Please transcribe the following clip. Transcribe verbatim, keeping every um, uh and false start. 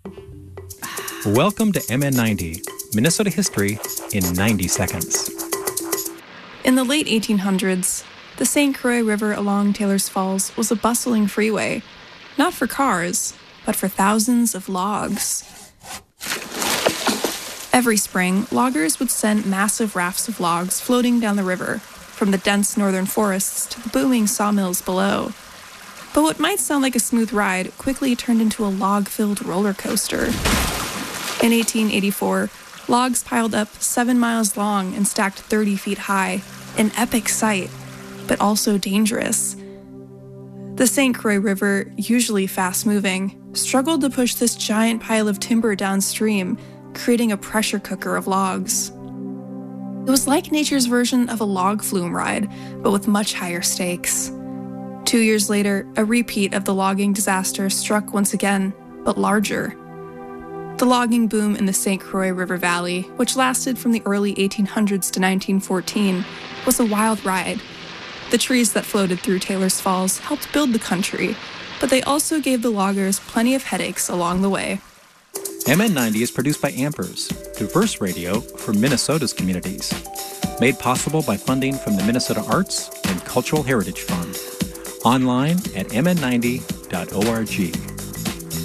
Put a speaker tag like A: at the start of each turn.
A: Welcome to M N ninety, Minnesota history in ninety seconds.
B: In the late eighteen hundreds, the Saint Croix River along Taylor's Falls was a bustling freeway, not for cars, but for thousands of logs. Every spring, loggers would send massive rafts of logs floating down the river, from the dense northern forests to the booming sawmills below. But what might sound like a smooth ride quickly turned into a log-filled roller coaster. In eighteen eighty-four, logs piled up seven miles long and stacked thirty feet high, an epic sight, but also dangerous. The Saint Croix River, usually fast-moving, struggled to push this giant pile of timber downstream, creating a pressure cooker of logs. It was like nature's version of a log flume ride, but with much higher stakes. Two years later, a repeat of the logging disaster struck once again, but larger. The logging boom in the Saint Croix River Valley, which lasted from the early eighteen hundreds to nineteen fourteen, was a wild ride. The trees that floated through Taylor's Falls helped build the country, but they also gave the loggers plenty of headaches along the way.
A: M N ninety is produced by Ampers, diverse radio for Minnesota's communities. Made possible by funding from the Minnesota Arts and Cultural Heritage Fund. Online at m n ninety dot org.